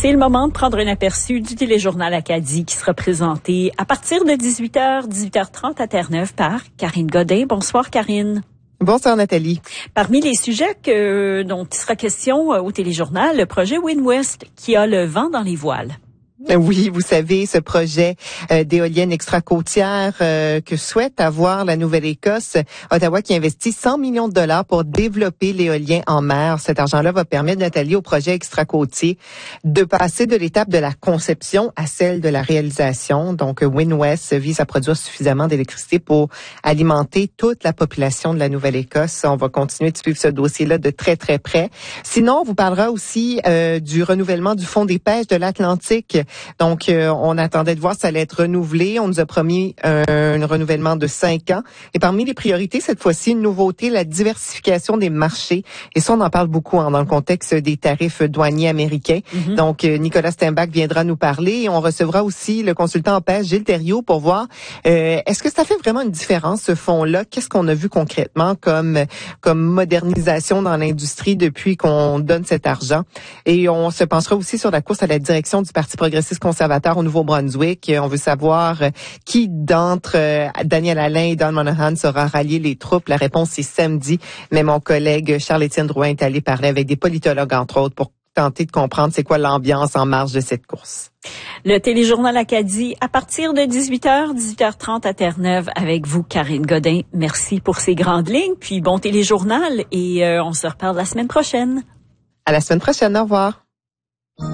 C'est le moment de prendre un aperçu du téléjournal Acadie qui sera présenté à partir de 18h, 18h30 à Terre-Neuve par Karine Godin. Bonsoir Karine. Bonsoir Nathalie. Parmi les sujets dont il sera question au téléjournal, le projet WindWest qui a le vent dans les voiles. Oui, vous savez, ce projet d'éolienne extra-côtière que souhaite avoir la Nouvelle-Écosse, Ottawa qui investit 100 millions de dollars pour développer l'éolien en mer. Cet argent-là va permettre, Nathalie, au projet extra-côtier de passer de l'étape de la conception à celle de la réalisation. Donc, WindWest vise à produire suffisamment d'électricité pour alimenter toute la population de la Nouvelle-Écosse. On va continuer de suivre ce dossier-là de très, très près. Sinon, on vous parlera aussi du renouvellement du Fonds des pêches de l'Atlantique. Donc, on attendait de voir si ça allait être renouvelé. On nous a promis un renouvellement de 5 ans. Et parmi les priorités, cette fois-ci, une nouveauté, la diversification des marchés. Et ça, on en parle beaucoup dans le contexte des tarifs douaniers américains. Donc, Nicolas Steinbach viendra nous parler. Et on recevra aussi le consultant en pêche, Gilles Thériault, pour voir est-ce que ça fait vraiment une différence, ce fonds-là? Qu'est-ce qu'on a vu concrètement comme modernisation dans l'industrie depuis qu'on donne cet argent? Et on se penchera aussi sur la course à la direction du Parti progressiste conservateur au Nouveau-Brunswick. On veut savoir qui d'entre Daniel Alain et Don Monahan saura rallier les troupes. La réponse est samedi. Mais mon collègue Charles-Étienne Drouin est allé parler avec des politologues, entre autres, pour tenter de comprendre c'est quoi l'ambiance en marge de cette course. Le téléjournal Acadie à partir de 18h, 18h30 à Terre-Neuve avec vous, Karine Godin. Merci pour ces grandes lignes. Puis bon téléjournal et on se reparle la semaine prochaine. À la semaine prochaine. Au revoir.